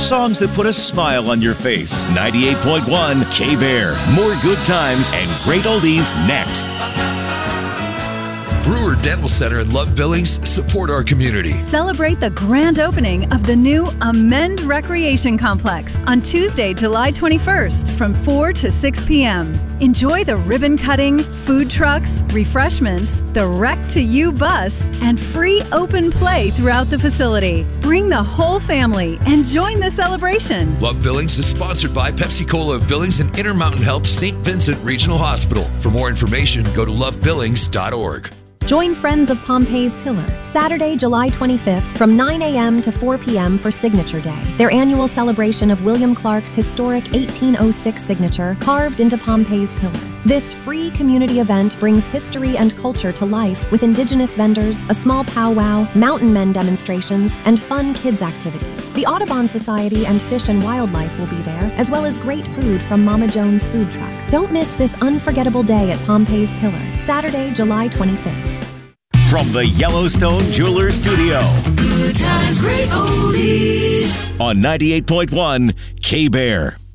songs that put a smile on your face. 98.1 K-Bear. More good times and great oldies next. Brewer Dental Center and Love Billings support our community. Celebrate the grand opening of the new Amend Recreation Complex on Tuesday, July 21st from 4 to 6 p.m. Enjoy the ribbon cutting, food trucks, refreshments, the Rec to You bus, and free open play throughout the facility. Bring the whole family and join the celebration. Love Billings is sponsored by Pepsi Cola of Billings and Intermountain Health St. Vincent Regional Hospital. For more information, go to lovebillings.org. Join Friends of Pompey's Pillar Saturday, July 25th from 9 a.m. to 4 p.m. for Signature Day, their annual celebration of William Clark's historic 1806 signature carved into Pompey's Pillar. This free community event brings history and culture to life with indigenous vendors, a small powwow, mountain men demonstrations, and fun kids activities. The Audubon Society and Fish and Wildlife will be there, as well as great food from Mama Jones Food Truck. Don't miss this unforgettable day at Pompey's Pillar, Saturday, July 25th. From the Yellowstone Jewelers Studio. Good times, great oldies. On 98.1 K-Bear.